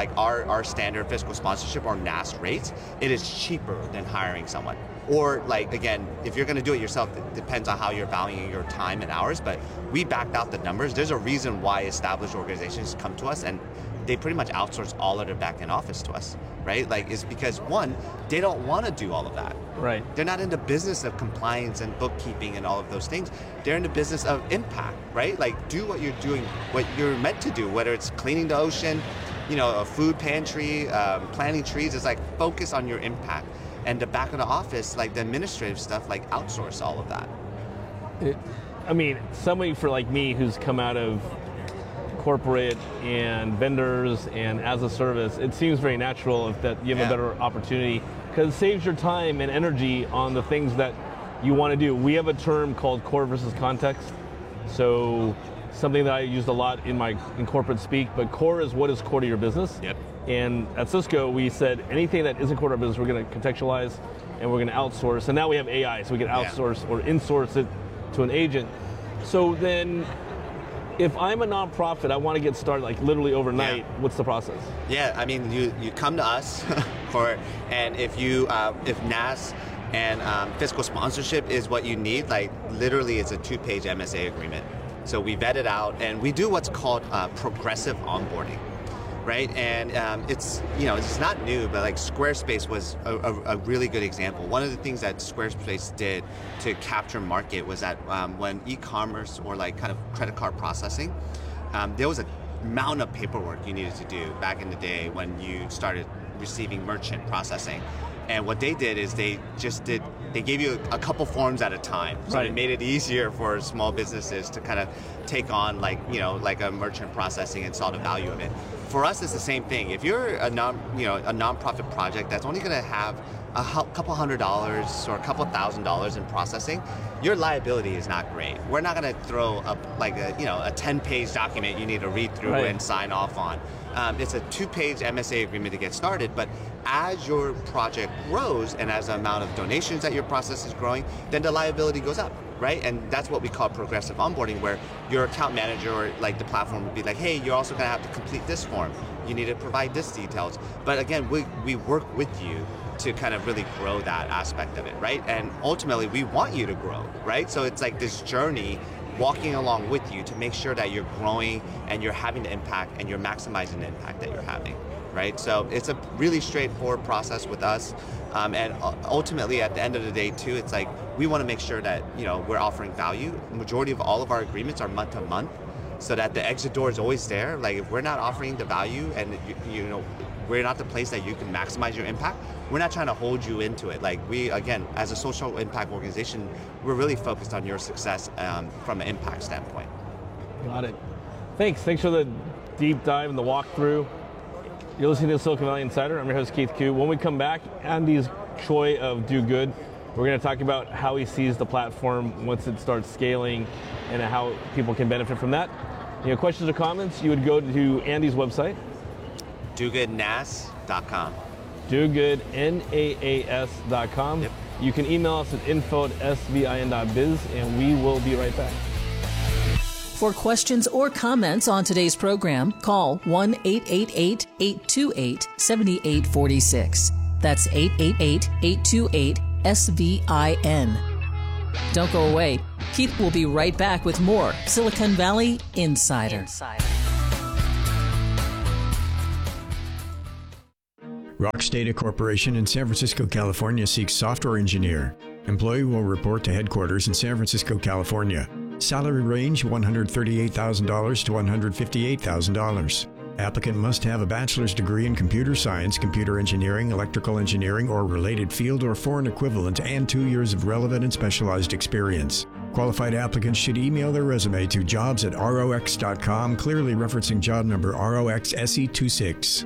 Speaker 15: our standard fiscal sponsorship or NAS rates, it is cheaper than hiring someone. Or again, if you're gonna do it yourself, it depends on how you're valuing your time and hours, but we backed out the numbers. There's a reason why established organizations come to us and they pretty much outsource all of their back-end office to us, right? It's because one, they don't want to do all of that.
Speaker 14: Right.
Speaker 15: They're not in the business of compliance and bookkeeping and all of those things. They're in the business of impact, right? Do what you're doing, what you're meant to do, whether it's cleaning the ocean, a food pantry, planting trees. It's focus on your impact. And the back of the office, the administrative stuff, outsource all of that.
Speaker 14: Somebody for me who's come out of corporate and vendors and as a service, it seems very natural that you have a better opportunity because it saves your time and energy on the things that you want to do. We have a term called core versus context. So something that I used a lot in corporate speak, but core is what is core to your business.
Speaker 15: Yep.
Speaker 14: And at Cisco, we said anything that isn't core to our business, we're going to contextualize and we're going to outsource. And now we have AI, so we can outsource or insource it to an agent. So then, if I'm a nonprofit, I want to get started literally overnight. What's the process?
Speaker 15: Yeah, you come to us and if NAS and fiscal sponsorship is what you need, literally it's a 2-page MSA agreement. So we vet it out and we do what's called progressive onboarding. Right, and it's not new, but Squarespace was a really good example. One of the things that Squarespace did to capture market was that when e-commerce or kind of credit card processing, there was a amount of paperwork you needed to do back in the day when you started receiving merchant processing. And what they did is they gave you a couple forms at a time. So It made it easier for small businesses to kind of take on a merchant processing and saw the value of it. For us, it's the same thing. If you're a nonprofit project that's only going to have a couple $100s or a couple $1,000s in processing, your liability is not great. We're not going to throw up a 10-page document you need to read through and sign off on. It's a 2-page MSA agreement to get started, but as your project grows and as the amount of donations that your process is growing, then the liability goes up, right? And that's what we call progressive onboarding, where your account manager or the platform would be hey, you're also gonna have to complete this form. You need to provide this details. But again, we work with you to kind of really grow that aspect of it, right? And ultimately, we want you to grow, right? So it's this journey walking along with you to make sure that you're growing and you're having the impact and you're maximizing the impact that you're having, right? So it's a really straightforward process with us. And ultimately, at the end of the day, too, it's we want to make sure that, we're offering value. The majority of all of our agreements are month to month, so that the exit door is always there. If we're not offering the value and, we're not the place that you can maximize your impact, we're not trying to hold you into it. We, again, as a social impact organization, we're really focused on your success from an impact standpoint.
Speaker 14: Got it. Thanks for the deep dive and the walkthrough. You're listening to Silicon Valley Insider. I'm your host, Keith Koo. When we come back, Andy's Choi of Do Good. We're going to talk about how he sees the platform once it starts scaling and how people can benefit from that. Questions or comments, you would go to Andy's website.
Speaker 15: DoGoodNAS.com.
Speaker 14: DoGoodNAAS.com. Yep. You can email us at info@svin.biz, and we will be right back.
Speaker 13: For questions or comments on today's program, call 1-888-828-7846. That's 888-828-SVIN. Don't go away. Keith will be right back with more Silicon Valley Insider.
Speaker 12: Rox Data Corporation in San Francisco, California seeks software engineer. Employee will report to headquarters in San Francisco, California. Salary range $138,000 to $158,000. Applicant must have a bachelor's degree in computer science, computer engineering, electrical engineering, or related field or foreign equivalent, and 2 years of relevant and specialized experience. Qualified applicants should email their resume to jobs@rox.com, clearly referencing job number ROXSE26.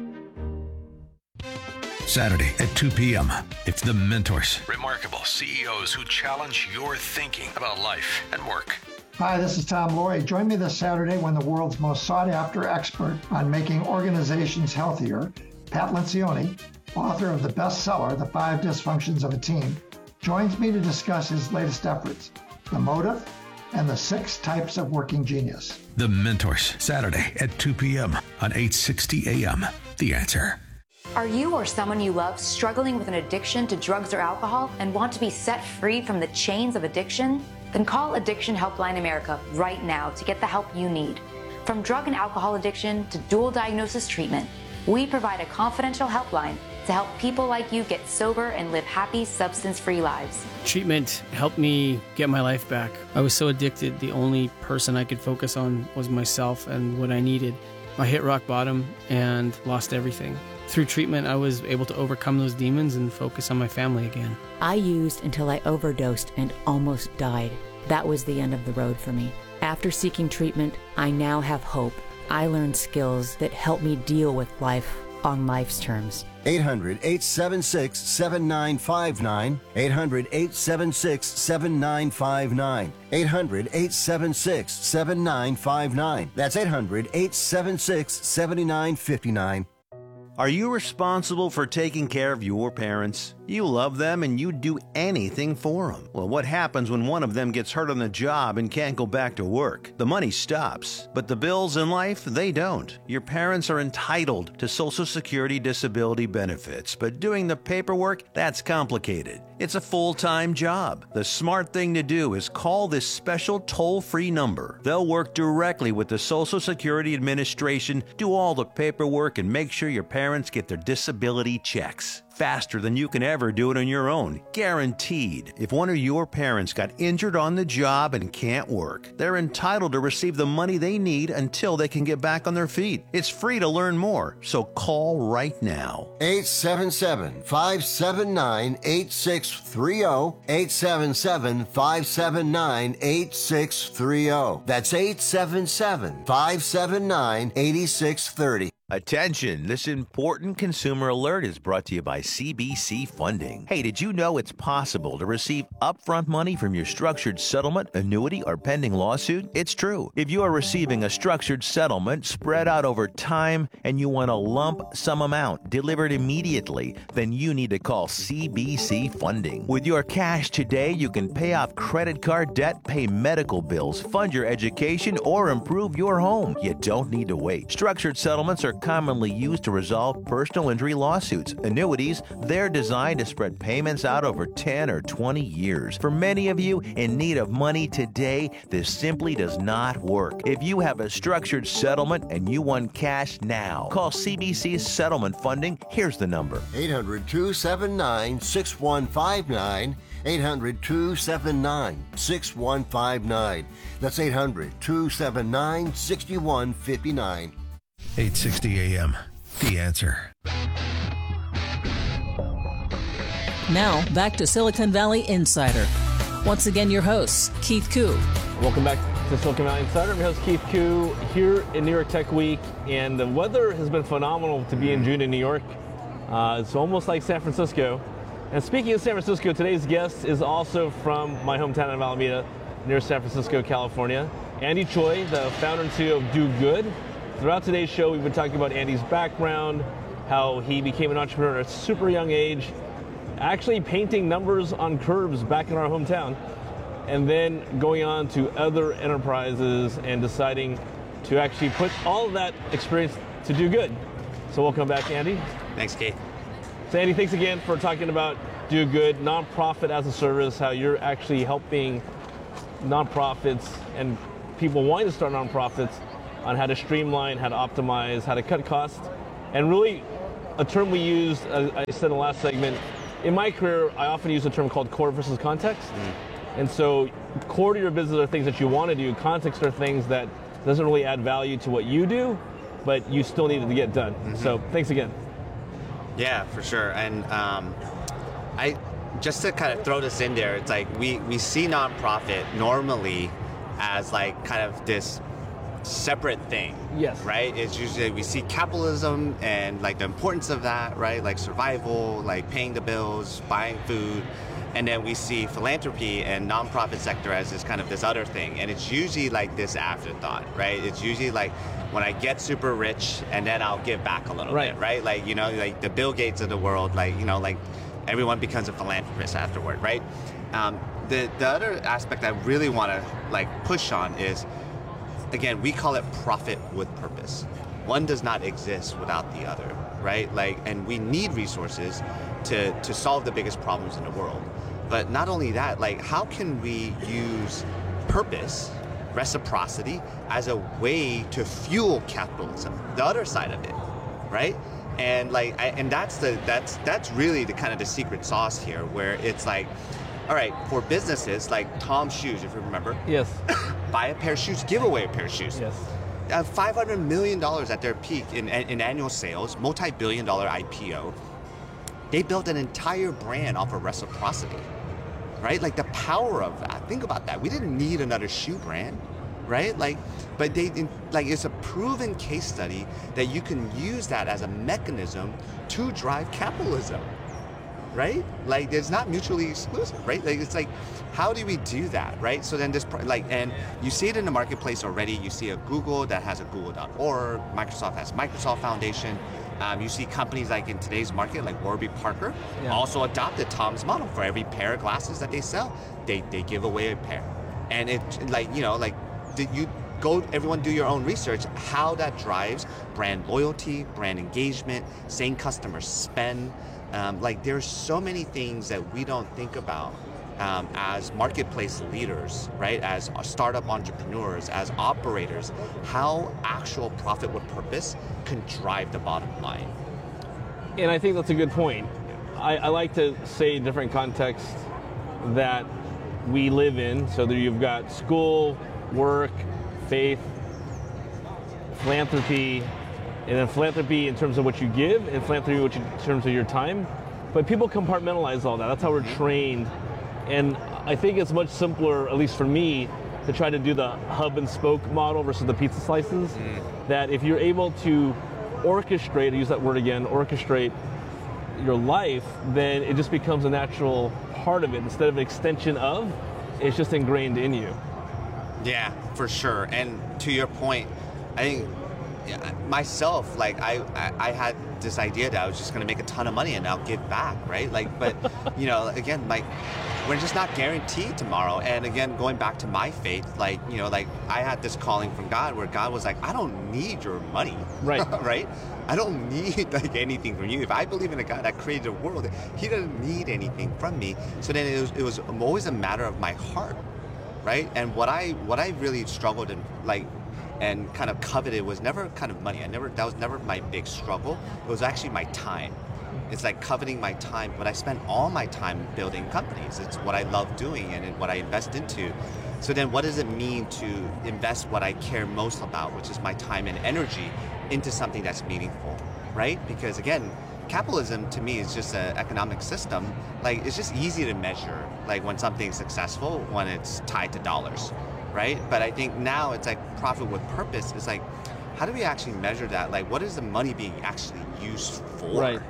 Speaker 11: Saturday at 2 p.m. It's The Mentors. Remarkable CEOs who challenge your thinking about life and work.
Speaker 16: Hi, this is Tom Loy. Join me this Saturday when the world's most sought-after expert on making organizations healthier, Pat Lencioni, author of the bestseller, The 5 Dysfunctions of a Team, joins me to discuss his latest efforts, the motive, and the 6 types of working genius.
Speaker 11: The Mentors, Saturday at 2 p.m. on 860 a.m. The Answer.
Speaker 5: Are you or someone you love struggling with an addiction to drugs or alcohol and want to be set free from the chains of addiction? Then call Addiction Helpline America right now to get the help you need. From drug and alcohol addiction to dual diagnosis treatment, we provide a confidential helpline to help people like you get sober and live happy, substance-free lives.
Speaker 6: Treatment helped me get my life back. I was so addicted, the only person I could focus on was myself and what I needed. I hit rock bottom and lost everything. Through treatment, I was able to overcome those demons and focus on my family again.
Speaker 8: I used until I overdosed and almost died. That was the end of the road for me. After seeking treatment, I now have hope. I learned skills that help me deal with life on life's terms.
Speaker 24: 800-876-7959. 800-876-7959. 800-876-7959. That's 800-876-7959.
Speaker 25: Are you responsible for taking care of your parents? You love them and you'd do anything for them. Well, what happens when one of them gets hurt on the job and can't go back to work? The money stops, but the bills in life, they don't. Your parents are entitled to Social Security disability benefits, but doing the paperwork, that's complicated. It's a full-time job. The smart thing to do is call this special toll-free number. They'll work directly with the Social Security Administration, do all the paperwork, and make sure your parents get their disability checks. Faster than you can ever do it on your own. Guaranteed. If one of your parents got injured on the job and can't work, they're entitled to receive the money they need until they can get back on their feet. It's free to learn more, so call right now.
Speaker 24: 877-579-8630. 877-579-8630. That's 877-579-8630.
Speaker 25: Attention, this important consumer alert is brought to you by CBC Funding. Hey, did you know it's possible to receive upfront money from your structured settlement, annuity, or pending lawsuit? It's true. If you are receiving a structured settlement spread out over time and you want a lump sum amount delivered immediately, then you need to call CBC Funding. With your cash today, you can pay off credit card debt, pay medical bills, fund your education, or improve your home. You don't need to wait. Structured settlements are commonly used to resolve personal injury lawsuits. Annuities, they're designed to spread payments out over 10 or 20 years. For many of you in need of money today, this simply does not work. If you have a structured settlement and you want cash now, call CBC's Settlement Funding. Here's the number.
Speaker 24: 800-279-6159. 800-279-6159. That's 800-279-6159.
Speaker 11: 860 a.m. The Answer.
Speaker 13: Now, back to Silicon Valley Insider. Once again, your hosts, Keith Koo.
Speaker 14: Welcome back to Silicon Valley Insider. I'm your host, Keith Koo, here in New York Tech Week, and the weather has been phenomenal to be in June in New York. It's almost like San Francisco. And speaking of San Francisco, today's guest is also from my hometown of Alameda, near San Francisco, California. Andy Choi, the founder and CEO of Do Good. Throughout today's show, we've been talking about Andy's background, how he became an entrepreneur at a super young age, actually painting numbers on curbs back in our hometown, and then going on to other enterprises and deciding to actually put all of that experience to do good. So welcome back, Andy.
Speaker 15: Thanks, Keith.
Speaker 14: So Andy, thanks again for talking about Do Good, nonprofit as a service, how you're actually helping nonprofits and people wanting to start nonprofits on how to streamline, how to optimize, how to cut costs. And really, a term we used, I said in the last segment, in my career, I often use a term called core versus context. And so core to your business are things that you want to do. Context are things that doesn't really add value to what you do, but you still need it to get done. So thanks again.
Speaker 15: Yeah, for sure. And I just to kind of throw this in there, it's like we see nonprofit normally as like kind of this separate thing.
Speaker 14: Yes.
Speaker 15: Right? It's usually we see capitalism and like the importance of that, right? Like survival, like paying the bills, buying food. And then we see philanthropy and nonprofit sector as this kind of this other thing. And it's usually like this afterthought, right? It's usually like when I get super rich and then I'll give back a little bit, right? Like, you know, like the Bill Gates of the world, like, you know, like everyone becomes a philanthropist afterward, right? The other aspect I really want to like push on is, again, we call it profit with purpose. One does not exist without the other, right? Like, and we need resources to solve the biggest problems in the world. But not only that, like, how can we use purpose, reciprocity, as a way to fuel capitalism, the other side of it, right? And like, and that's really the kind of the secret sauce here, where it's like, all right, for businesses like Tom's Shoes, if you remember,
Speaker 14: yes,
Speaker 15: buy a pair of shoes, give away a pair of shoes.
Speaker 14: Yes.
Speaker 15: $500 million at their peak in annual sales, multi-billion-dollar IPO. They built an entire brand off of reciprocity, right? Like the power of that. Think about that. We didn't need another shoe brand, right? Like, but it's a proven case study that you can use that as a mechanism to drive capitalism, right? Like, it's not mutually exclusive, right? Like, it's like, how do we do that, right? So then this, like, and you see it in the marketplace already. You see a Google that has a Google.org. Microsoft has Microsoft Foundation. You see companies like in today's market, like Warby Parker, also adopted Tom's model. For every pair of glasses that they sell, they give away a pair. And it, like, you know, like, you go, everyone do your own research, how that drives brand loyalty, brand engagement, saying customers spend. Like, there's so many things that we don't think about as marketplace leaders, right? As startup entrepreneurs, as operators, how actual profit with purpose can drive the bottom line.
Speaker 14: And I think that's a good point. I like to say in different contexts that we live in. So that you've got school, work, faith, philanthropy, and then philanthropy in terms of what you give, and philanthropy in terms of your time. But people compartmentalize all that. That's how we're trained. And I think it's much simpler, at least for me, to try to do the hub and spoke model versus the pizza slices. That if you're able to orchestrate, I use that word again, orchestrate your life, then it just becomes a natural part of it. Instead of an extension of, it's just ingrained in you.
Speaker 15: Yeah, for sure. And to your point, I think myself, like I had this idea that I was just going to make a ton of money and I'll give back, right? Like, but you know, again, like, we're just not guaranteed tomorrow. And again, going back to my faith, like, you know, like I had this calling from God where God was like, I don't need your money,
Speaker 14: right?
Speaker 15: Right? I don't need like anything from you. If I believe in a God that created the world, He doesn't need anything from me. So then it was always a matter of my heart, right? And what I really struggled in, like, and kind of coveted was never kind of money. That was never my big struggle. It was actually my time. It's like coveting my time, but I spent all my time building companies. It's what I love doing and what I invest into. So then what does it mean to invest what I care most about, which is my time and energy, into something that's meaningful, right? Because again, capitalism to me is just an economic system. Like, it's just easy to measure, like, when something's successful, when it's tied to dollars, right? But I think now it's like profit with purpose. It's like, how do we actually measure that? Like, what is the money being actually used for?
Speaker 14: Right.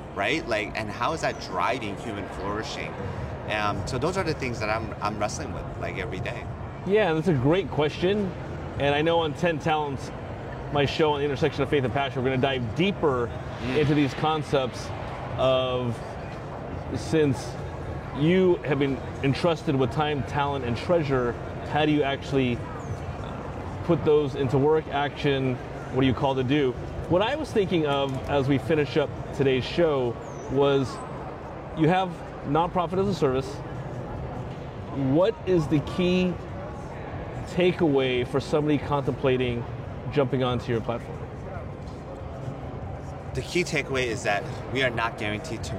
Speaker 15: right? Like, and how is that driving human flourishing? So those are the things that I'm wrestling with, like, every day.
Speaker 14: Yeah, that's a great question. And I know on 10 Talents, my show on the intersection of faith and passion, we're going to dive deeper into these concepts of, since you have been entrusted with time, talent, and treasure, how do you actually put those into work, action? What are you called to do? What I was thinking of as we finish up today's show was, you have nonprofit as a service. What is the key takeaway for somebody contemplating jumping onto your platform?
Speaker 15: The key takeaway is that we are not guaranteed to